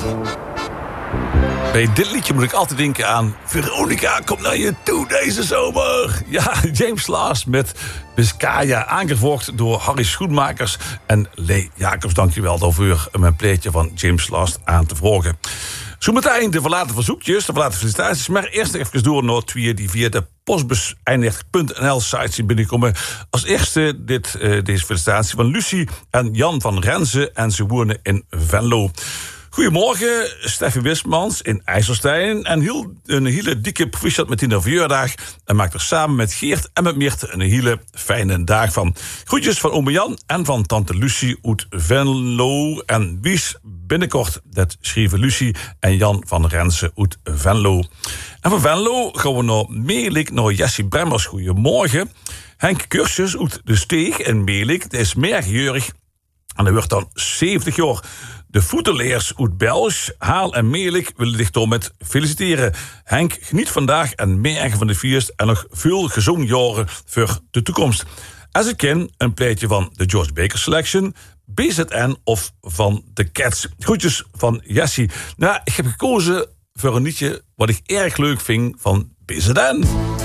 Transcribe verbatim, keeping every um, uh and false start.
Bij dit liedje moet ik altijd denken aan Veronica, kom naar je toe deze zomer. Ja, James Last met Biscaya, aangevolgd door Harry Schoenmakers en Lee Jacobs. Dankjewel daarvoor om een pleetje van James Last aan te volgen. Zometeen de verlaten verzoekjes, de verlaten felicitaties. Maar eerst even door naar twee die via de postbus eindigt punt n l site zien binnenkomen. Als eerste dit, uh, deze felicitatie van Lucie en Jan van Renze. En ze wonen in Venlo. Goedemorgen, Steffi Wismans in IJsselstein. En heel, een hele dikke proficiat met die verjaardag. En maakt er samen met Geert en met Meert een hele fijne dag van. Groetjes van ome Jan en van tante Lucie uit Venlo. En wies binnenkort, dat schreven Lucie en Jan van Renze uit Venlo. En van Venlo gaan we naar Meelik, naar Jessie Bremmers. Goedemorgen. Henk Cursus uit De Steeg in Meelik. Dat is meerjarig. En hij wordt dan zeventig jaar. De voeteleers uit Belg, Haal en Meelik willen zich door met feliciteren. Henk, geniet vandaag en meer van de feest en nog veel gezonde jaren voor de toekomst. Als ik ken, een pleitje van de George Baker Selection, B Z N of van de Cats. Groetjes van Jessie. Nou, ik heb gekozen voor een liedje wat ik erg leuk vind van B Z N.